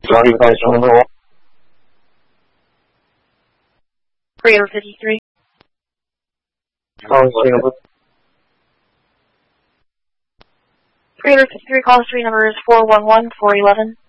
Sorry, guys, number 353. policy number 353 call history number is 411411.